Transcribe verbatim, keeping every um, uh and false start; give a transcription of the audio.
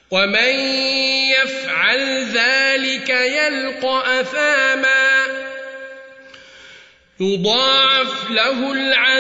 ومن يفعل ذلك يلقى أثاما يضاعف له العذاب